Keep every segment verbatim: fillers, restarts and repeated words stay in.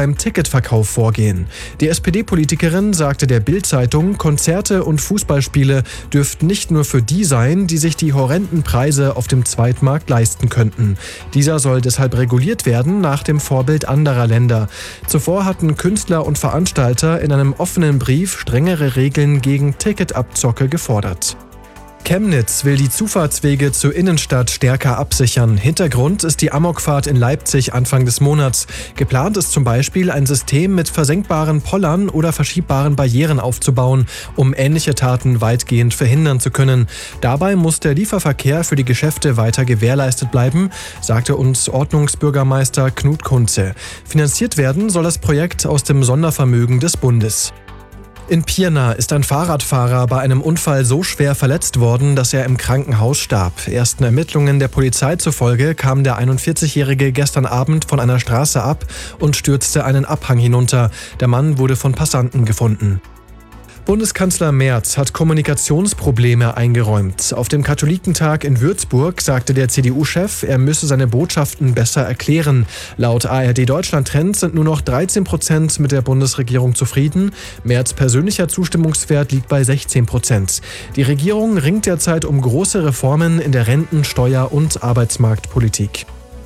beim Ticketverkauf vorgehen. Die S P D-Politikerin sagte der Bild-Zeitung, Konzerte und Fußballspiele dürften nicht nur für die sein, die sich die horrenden Preise auf dem Zweitmarkt leisten könnten. Dieser soll deshalb reguliert werden nach dem Vorbild anderer Länder. Zuvor hatten Künstler und Veranstalter in einem offenen Brief strengere Regeln gegen Ticketabzocke gefordert. Chemnitz will die Zufahrtswege zur Innenstadt stärker absichern. Hintergrund ist die Amokfahrt in Leipzig Anfang des Monats. Geplant ist zum Beispiel, ein System mit versenkbaren Pollern oder verschiebbaren Barrieren aufzubauen, um ähnliche Taten weitgehend verhindern zu können. Dabei muss der Lieferverkehr für die Geschäfte weiter gewährleistet bleiben, sagte uns Ordnungsbürgermeister Knut Kunze. Finanziert werden soll das Projekt aus dem Sondervermögen des Bundes. In Pirna ist ein Fahrradfahrer bei einem Unfall so schwer verletzt worden, dass er im Krankenhaus starb. Ersten Ermittlungen der Polizei zufolge kam der einundvierzigjährige gestern Abend von einer Straße ab und stürzte einen Abhang hinunter. Der Mann wurde von Passanten gefunden. Bundeskanzler Merz hat Kommunikationsprobleme eingeräumt. Auf dem Katholikentag in Würzburg sagte der C D U-Chef, er müsse seine Botschaften besser erklären. Laut A R D Deutschland Trend sind nur noch dreizehn Prozent mit der Bundesregierung zufrieden. Merz' persönlicher Zustimmungswert liegt bei sechzehn Prozent. Die Regierung ringt derzeit um große Reformen in der Renten-, Steuer- und Arbeitsmarktpolitik.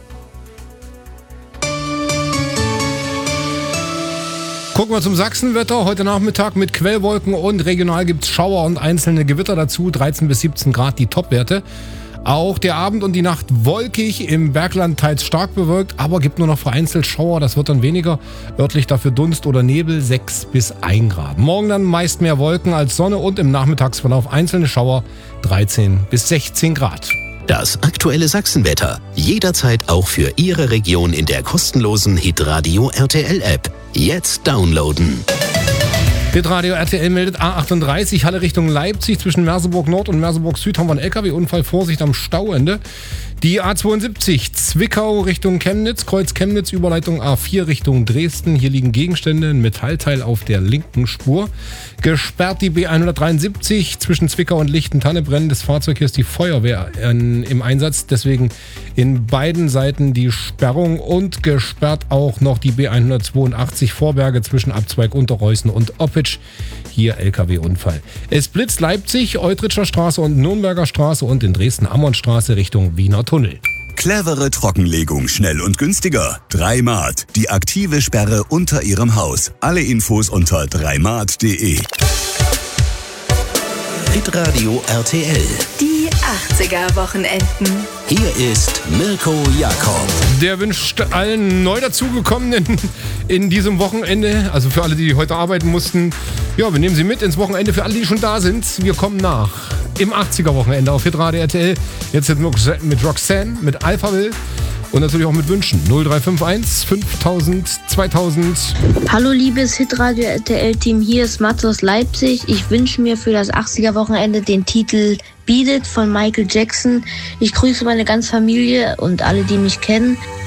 Gucken wir zum Sachsenwetter. Heute Nachmittag mit Quellwolken und regional gibt es Schauer und einzelne Gewitter dazu. dreizehn bis siebzehn Grad die Topwerte. Auch der Abend und die Nacht wolkig, im Bergland teils stark bewölkt, aber gibt nur noch vereinzelt Schauer. Das wird dann weniger. Örtlich dafür Dunst oder Nebel, sechs bis ein Grad. Morgen dann meist mehr Wolken als Sonne und im Nachmittagsverlauf einzelne Schauer, dreizehn bis sechzehn Grad. Das aktuelle Sachsenwetter. Jederzeit auch für Ihre Region in der kostenlosen Hitradio R T L-App. Jetzt downloaden. Hitradio R T L meldet A achtunddreißig, Halle Richtung Leipzig. Zwischen Merseburg Nord und Merseburg Süd haben wir einen L K W-Unfall. Vorsicht am Stauende. Die A zweiundsiebzig, Zwickau Richtung Chemnitz, Kreuz Chemnitz, Überleitung A vier Richtung Dresden. Hier liegen Gegenstände, ein Metallteil auf der linken Spur. Gesperrt die B hundertdreiundsiebzig zwischen Zwickau und Lichtentanne. Brennendes Fahrzeug, hier ist die Feuerwehr in, im Einsatz. Deswegen in beiden Seiten die Sperrung und gesperrt auch noch die B hundertzweiundachtzig Vorberge zwischen Abzweig Unterreußen und Oppitsch. Hier L K W-Unfall. Es blitzt Leipzig, Eutritscher Straße und Nürnberger Straße und in Dresden Ammonstraße Richtung Wiener Tunnel. Clevere Trockenlegung, schnell und günstiger. Dreimat, die aktive Sperre unter Ihrem Haus. Alle Infos unter dreimat punkt de. Hitradio R T L. Die achtziger-Wochenenden. Hier ist Mirko Jakob. Der wünscht allen neu dazugekommenen in diesem Wochenende, also für alle, die heute arbeiten mussten, ja, wir nehmen sie mit ins Wochenende. Für alle, die schon da sind, wir kommen nach. Im achtziger-Wochenende auf Hitradio R T L. Jetzt mit Roxanne, mit Alphaville und natürlich auch mit Wünschen. null drei fünf eins fünftausend zweitausend. Hallo liebes Hitradio R T L-Team, hier ist Mats aus Leipzig. Ich wünsche mir für das achtziger-Wochenende den Titel Beat It von Michael Jackson. Ich grüße meine ganze Familie und alle, die mich kennen.